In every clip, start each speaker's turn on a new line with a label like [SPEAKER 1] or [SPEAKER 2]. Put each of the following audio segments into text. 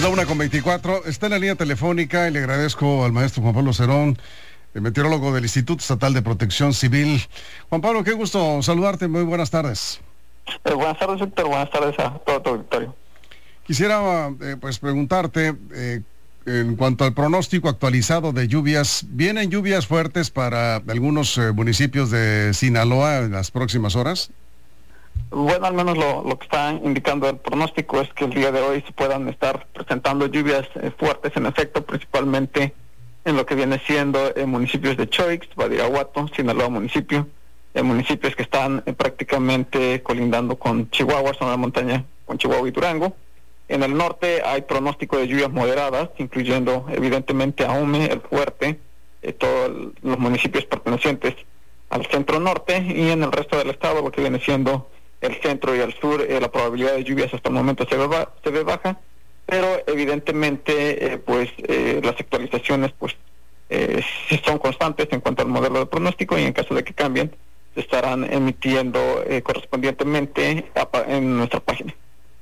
[SPEAKER 1] Es la 1:24. Está en la línea telefónica y le agradezco al maestro Juan Pablo Cerón, el meteorólogo del Instituto Estatal de Protección Civil. Juan Pablo, qué gusto saludarte. Muy buenas tardes.
[SPEAKER 2] Buenas tardes, Víctor. Buenas tardes a todo tu auditorio.
[SPEAKER 1] Quisiera preguntarte en cuanto al pronóstico actualizado de lluvias. ¿Vienen lluvias fuertes para algunos municipios de Sinaloa en las próximas horas?
[SPEAKER 2] Bueno, al menos lo que está indicando el pronóstico es que el día de hoy se puedan estar presentando lluvias fuertes en efecto, principalmente en lo que viene siendo municipios de Choix, Badiraguato, Sinaloa municipio, municipios que están prácticamente colindando con Chihuahua, zona de montaña con Chihuahua y Durango. En el norte hay pronóstico de lluvias moderadas, incluyendo evidentemente Ahome, El Fuerte, todos los municipios pertenecientes al centro norte, y en el resto del estado, lo que viene siendo el centro y el sur, la probabilidad de lluvias hasta el momento se ve baja, pero evidentemente las actualizaciones sí son constantes en cuanto al modelo de pronóstico, y en caso de que cambien se estarán emitiendo correspondientemente en nuestra página.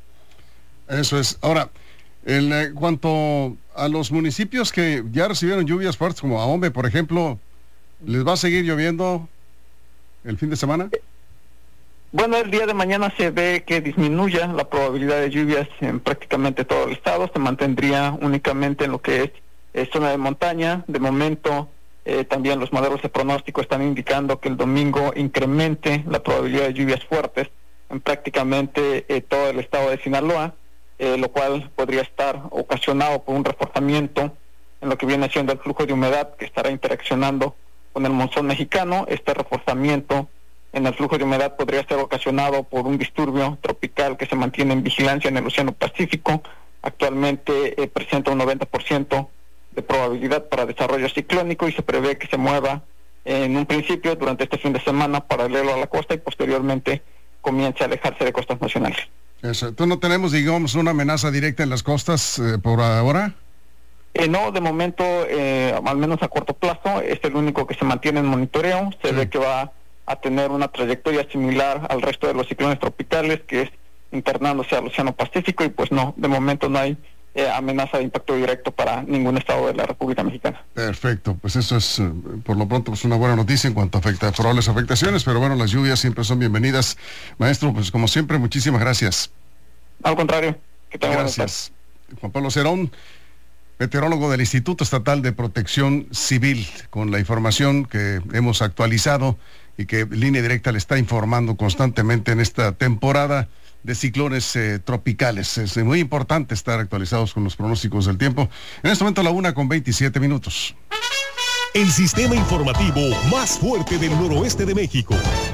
[SPEAKER 1] Eso es. Ahora, en cuanto a los municipios que ya recibieron lluvias fuertes, como Ahome, por ejemplo, ¿les va a seguir lloviendo el fin de semana?
[SPEAKER 2] Bueno, el día de mañana se ve que disminuya la probabilidad de lluvias en prácticamente todo el estado. Se mantendría únicamente en lo que es zona de montaña. De momento, también los modelos de pronóstico están indicando que el domingo incremente la probabilidad de lluvias fuertes en prácticamente todo el estado de Sinaloa, lo cual podría estar ocasionado por un reforzamiento en lo que viene siendo el flujo de humedad que estará interaccionando con el monzón mexicano. Este reforzamiento en el flujo de humedad podría ser ocasionado por un disturbio tropical que se mantiene en vigilancia en el Océano Pacífico. Actualmente presenta un 90% de probabilidad para desarrollo ciclónico, y se prevé que se mueva en un principio durante este fin de semana paralelo a la costa, y posteriormente comience a alejarse de costas nacionales.
[SPEAKER 1] Eso. ¿Entonces no tenemos, digamos, una amenaza directa en las costas por ahora?
[SPEAKER 2] No, de momento, al menos a corto plazo, es el único que se mantiene en monitoreo. Se ve que va a tener una trayectoria similar al resto de los ciclones tropicales, que es internándose al Océano Pacífico, y pues no, de momento no hay amenaza de impacto directo para ningún estado de la República Mexicana.
[SPEAKER 1] Perfecto, pues eso es por lo pronto una buena noticia en cuanto a probables afectaciones, pero bueno, las lluvias siempre son bienvenidas. Maestro, pues como siempre, muchísimas gracias.
[SPEAKER 2] Al contrario, que tenga
[SPEAKER 1] gracias. Juan Pablo Cerón, meteorólogo del Instituto Estatal de Protección Civil, con la información que hemos actualizado y que Línea Directa le está informando constantemente en esta temporada de ciclones tropicales. Es muy importante estar actualizados con los pronósticos del tiempo. En este momento, la 1:27.
[SPEAKER 3] El sistema informativo más fuerte del noroeste de México.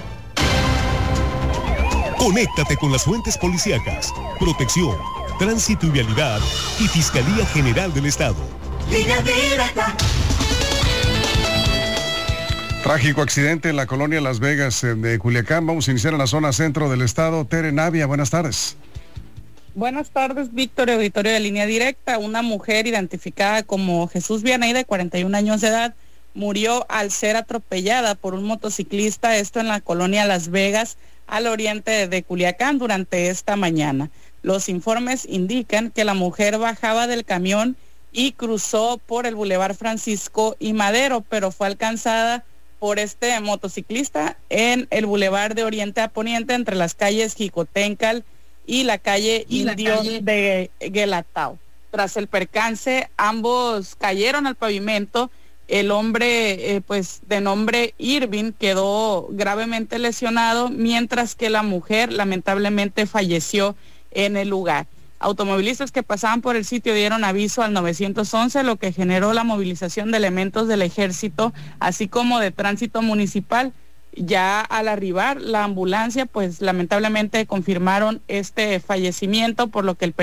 [SPEAKER 3] Conéctate con las fuentes policíacas, protección, tránsito y vialidad y Fiscalía General del Estado.
[SPEAKER 4] Línea Directa.
[SPEAKER 1] Trágico accidente en la colonia Las Vegas de Culiacán. Vamos a iniciar en la zona centro del estado. Tere Navia, buenas tardes.
[SPEAKER 5] Buenas tardes, Víctor, auditorio de Línea Directa. Una mujer identificada como Jesús Vianey, de 41 años de edad, murió al ser atropellada por un motociclista, esto en la colonia Las Vegas, al oriente de Culiacán, durante esta mañana. Los informes indican que la mujer bajaba del camión y cruzó por el Boulevard Francisco y Madero, pero fue alcanzada por este motociclista en el Boulevard de Oriente a Poniente, entre las calles Jicotencal y la calle Indio de Guelatao. Tras el percance, ambos cayeron al pavimento. El hombre, de nombre Irving, quedó gravemente lesionado, mientras que la mujer lamentablemente falleció en el lugar. Automovilistas que pasaban por el sitio dieron aviso al 911, lo que generó la movilización de elementos del ejército, así como de tránsito municipal. Ya al arribar la ambulancia, lamentablemente confirmaron este fallecimiento, por lo que el